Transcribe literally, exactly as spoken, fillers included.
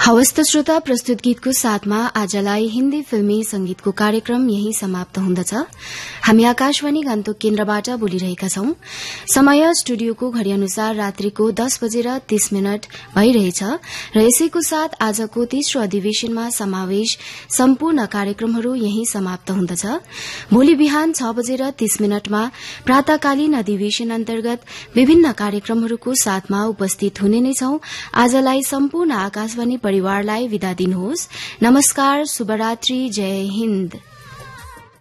हवस् त श्रोता, प्रस्तुत गीतको साथमा आजलाई हिन्दी फिल्मी संगीतको कार्यक्रम यही समाप्त हुँदछ। हामी आकाशवाणी गान्तोक केन्द्रबाट बोलिरहेका छौं। समय स्टुडियोको घड़ी अनुसार रात्रिको दस बजेर तीस मिनट भइरहेछ र यसैको साथ आजको तेस्रो अधिवेशनमा समावेश सम्पूर्ण कार्यक्रमहरू यही समाप्त हुँदछ। भोलि बिहान छ बजेर तीस मिनटमा प्रातकालीन अधिवेशन अन्तर्गत विभिन्न कार्यक्रमहरूको साथमा उपस्थित हुने नै छौं। आजलाई सम्पूर्ण आकाशवाणी परिवारलाई विदा दिनुहोस्। नमस्कार, शुभरात्रि, जय हिन्द।